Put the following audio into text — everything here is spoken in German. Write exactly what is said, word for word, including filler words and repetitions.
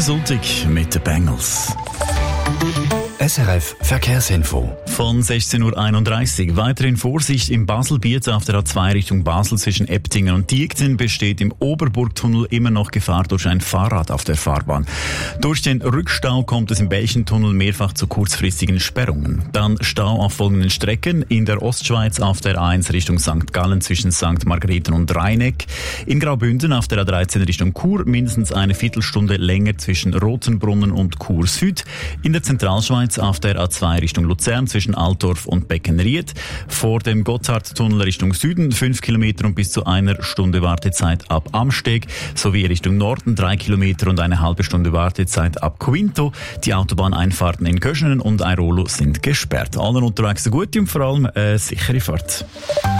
Sonntag mit den Bengals. S R F Verkehrsinfo. Von sechzehn Uhr einunddreißig. Weiterhin Vorsicht im Baselbiet auf der A zwei Richtung Basel zwischen Eptingen und Diekten besteht im Oberburgtunnel immer noch Gefahr durch ein Fahrrad auf der Fahrbahn. Durch den Rückstau kommt es im Belchentunnel mehrfach zu kurzfristigen Sperrungen. Dann Stau auf folgenden Strecken: in der Ostschweiz auf der A eins Richtung Sankt Gallen zwischen Sankt Margrethen und Rheineck, in Graubünden auf der A dreizehn Richtung Chur mindestens eine Viertelstunde länger zwischen Rotenbrunnen und Chur Süd, in der Zentralschweiz auf der A zwei Richtung Luzern zwischen Altdorf und Beckenried, vor dem Gotthardtunnel Richtung Süden fünf Kilometer und bis zu einer Stunde Wartezeit ab Amsteg, sowie Richtung Norden drei Kilometer und eine halbe Stunde Wartezeit ab Quinto. Die Autobahneinfahrten in Köschenen und Airolo sind gesperrt. Allen unterwegs eine gute und vor allem eine sichere Fahrt.